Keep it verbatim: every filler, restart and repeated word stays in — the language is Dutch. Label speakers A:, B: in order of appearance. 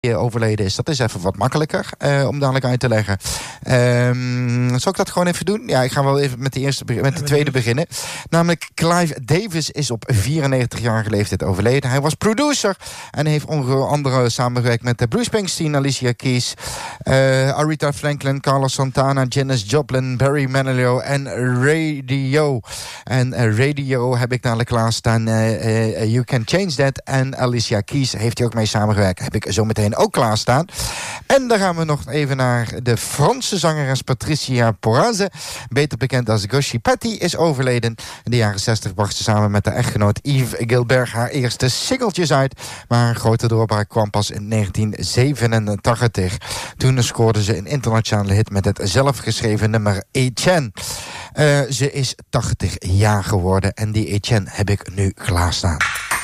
A: overleden is. Dat is even wat makkelijker uh, om dadelijk uit te leggen. Um, zal ik dat gewoon even doen? Ja, ik ga wel even met de, eerste, met de tweede beginnen. Namelijk Clive Davis is op vierennegentigjarige leeftijd overleden. Hij was producer en heeft onder andere samengewerkt met Bruce Springsteen, Alicia Keys, uh, Aretha Franklin, Carlos Santana, Janis Joplin, Barry Manilow en Radio. En uh, Radio heb ik dadelijk klaarstaan. Uh, uh, You Can Change That. En Alicia Keys heeft hij ook mee samengewerkt. Heb ik zo meteen ook klaarstaan. En dan gaan we nog even naar de Franse zangeres Patricia Porazze. Beter bekend als Goshi Patty, is overleden. In de jaren zestig bracht ze samen met de echtgenoot Yves Gilbert haar eerste singeltjes uit. Maar haar grote doorbraak kwam pas in negentien zevenentachtig. Toen scoorde ze een internationale hit met het zelfgeschreven nummer Etienne. Uh, ze is tachtig jaar geworden en die Etienne heb ik nu klaarstaan.